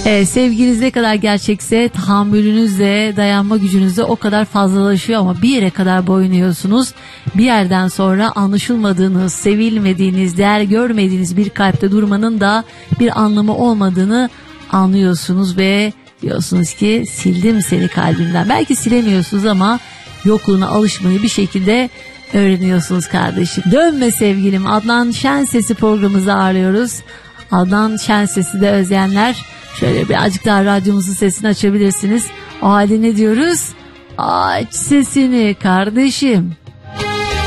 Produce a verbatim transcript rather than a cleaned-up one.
Evet, sevginiz ne kadar gerçekse tahammülünüz de dayanma gücünüz de o kadar fazlalaşıyor ama bir yere kadar boyunuyorsunuz. Bir yerden sonra anlaşılmadığınız, sevilmediğiniz, değer görmediğiniz bir kalpte durmanın da bir anlamı olmadığını anlıyorsunuz ve diyorsunuz ki sildim seni kalbimden. Belki silemiyorsunuz ama yokluğuna alışmayı bir şekilde öğreniyorsunuz kardeşim. Dönme sevgilim, Adnan Şenses'i programımızda ağırlıyoruz. Adnan Şenses'i de özleyenler şöyle birazcık daha radyomuzun sesini açabilirsiniz. O halde ne diyoruz? Aç sesini kardeşim.